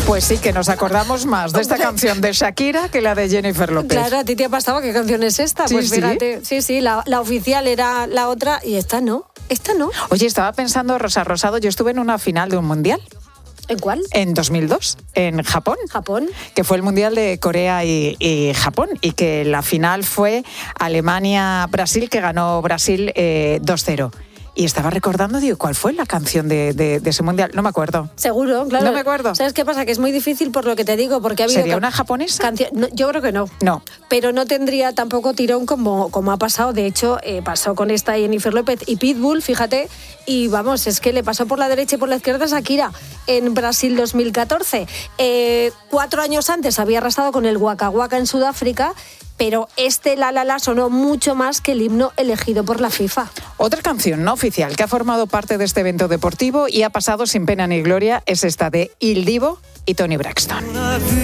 Pues sí, que nos acordamos más de esta canción de Shakira que la de Jennifer López. Claro, a ti te ha pasado, ¿qué canción es esta? Sí, Pues fíjate, sí, la oficial era la otra y esta no. Oye, estaba pensando, Rosa Rosado, yo estuve en una final de un mundial. ¿En cuál? En 2002, en Japón. ¿Japón? Que fue el Mundial de Corea y Japón, y que la final fue Alemania-Brasil, que ganó Brasil 2-0. Y estaba recordando, digo, ¿cuál fue la canción de ese Mundial? No me acuerdo. Seguro, claro. No me acuerdo. ¿Sabes qué pasa? Que es muy difícil por lo que te digo, porque ha habido... ¿Sería una japonesa? No, yo creo que no. No. Pero no tendría tampoco tirón como ha pasado. De hecho, pasó con esta Jennifer López y Pitbull, fíjate, y vamos, es que le pasó por la derecha y por la izquierda a Shakira en Brasil 2014. 4 años antes había arrasado con el Waka Waka en Sudáfrica, pero La La La sonó mucho más que el himno elegido por la FIFA. Otra canción no oficial que ha formado parte de este evento deportivo y ha pasado sin pena ni gloria es esta de Il Divo y Toni Braxton.